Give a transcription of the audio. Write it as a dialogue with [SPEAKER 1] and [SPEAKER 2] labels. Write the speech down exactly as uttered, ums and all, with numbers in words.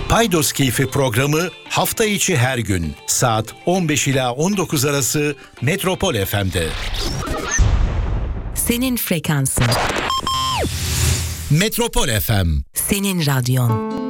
[SPEAKER 1] Paydos Keyfi programı hafta içi her gün saat on beş ila on dokuz arası Metropol F M'de.
[SPEAKER 2] Senin frekansın.
[SPEAKER 1] Metropol F M.
[SPEAKER 2] Senin radyon.